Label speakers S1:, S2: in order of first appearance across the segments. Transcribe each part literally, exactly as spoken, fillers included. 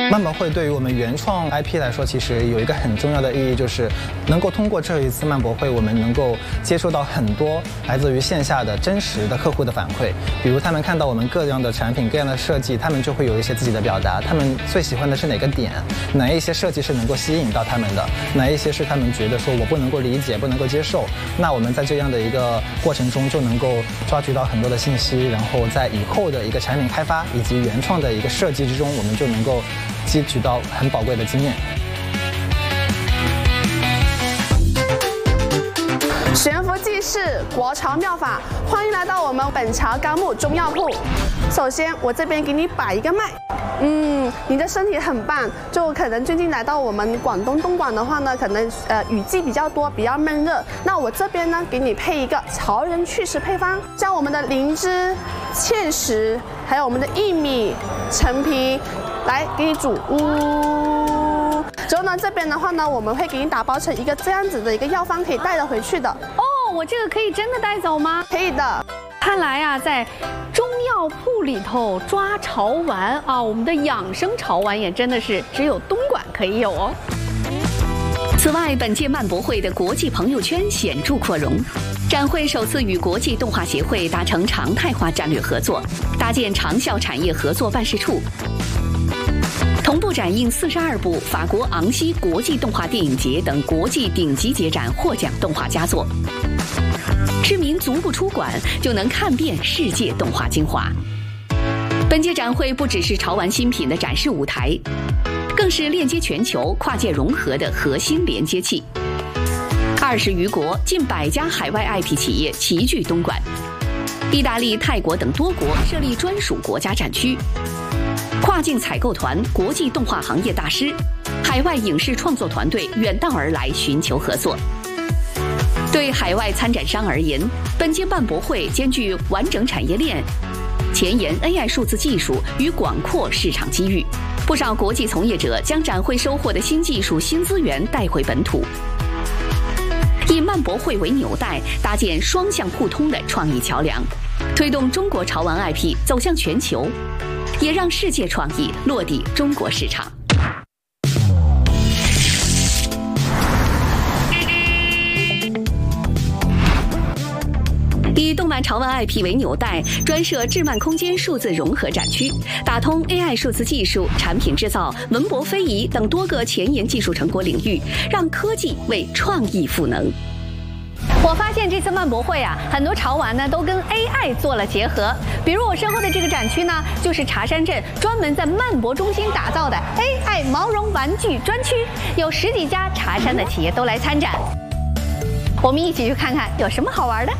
S1: 漫博会对于我们原创 I P 来说，其实有一个很重要的意义，就是能够通过这一次漫博会，我们能够接触到很多来自于线下的真实的客户的反馈。比如他们看到我们各样的产品、各样的设计，他们就会有一些自己的表达。他们最喜欢的是哪个点？哪一些设计是能够吸引到他们的？哪一些是他们觉得说我不能够理解、不能够接受？那我们在这样的一个过程中，就能够抓取到很多的信息，然后在以后的一个产品开发以及原创的一个设计之中，我们就能够汲取到很宝贵的经验。
S2: 悬浮济世，国潮妙法，欢迎来到我们本朝纲目中药铺。首先，我这边给你摆一个麦。嗯，你的身体很棒。就可能最近来到我们广东东莞的话呢，可能呃雨季比较多，比较闷热。那我这边呢，给你配一个潮人祛湿配方，像我们的灵芝、芡实，还有我们的薏米、陈皮，来给你煮。呜。之后呢，这边的话呢，我们会给你打包成一个这样子的一个药方，可以带着回去的。
S3: 哦，我这个可以真的带走吗？
S2: 可以的。
S3: 看来啊，在中药铺里头抓潮丸啊，我们的养生潮丸也真的是只有东莞可以有哦。
S4: 此外，本届漫博会的国际朋友圈显著扩容，展会首次与国际动画协会达成常态化战略合作，搭建长效产业合作办事处。同步展映四十二部法国昂西国际动画电影节等国际顶级节展获奖动画佳作。市民足不出馆就能看遍世界动画精华。本届展会不只是潮玩新品的展示舞台，更是链接全球、跨界融合的核心连接器。二十余国、近百家海外 I P 企业齐聚东莞，意大利、泰国等多国设立专属国家展区。跨境采购团、国际动画行业大师、海外影视创作团队远道而来寻求合作。对海外参展商而言，本届漫博会兼具完整产业链、前沿 A I 数字技术与广阔市场机遇。不少国际从业者将展会收获的新技术、新资源带回本土，以漫博会为纽带，搭建双向互通的创意桥梁，推动中国潮玩 I P 走向全球，也让世界创意落地中国市场。以动漫潮玩 I P 为纽带，专设智漫空间数字融合展区，打通 A I 数字技术、产品制造、文博非遗等多个前沿技术成果领域，让科技为创意赋能。
S3: 我发现这次漫博会啊，很多潮玩呢都跟 A I 做了结合。比如我身后的这个展区呢，就是茶山镇专门在漫博中心打造的 A I 毛绒玩具专区，有十几家茶山的企业都来参展。我们一起去看看有什么好玩的。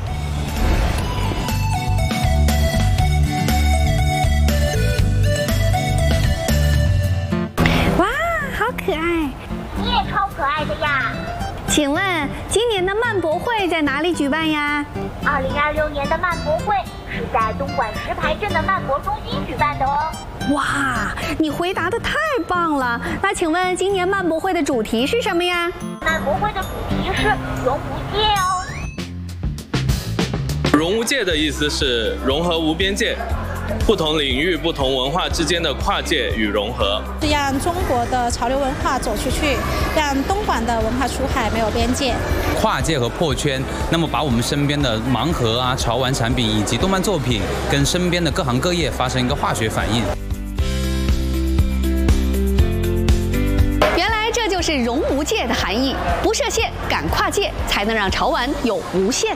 S3: 哇，好可爱！
S5: 你也超可爱的呀。
S3: 请问今年的漫博会在哪里举办呀？
S5: 二零二六年的漫博会是在东莞石牌镇的漫博中心举办的哦。
S3: 哇，你回答的太棒了！那请问今年漫博会的主题是什么呀？
S5: 漫博会的主题是融无界哦。
S6: 融无界的意思是融合无边界。不同领域、不同文化之间的跨界与融合，
S7: 让中国的潮流文化走出去，让东莞的文化出海没有边界。
S8: 跨界和破圈，那么把我们身边的盲盒啊、潮玩产品以及动漫作品，跟身边的各行各业发生一个化学反应。
S3: 原来这就是融无界的含义，不设限，敢跨界，才能让潮玩有无限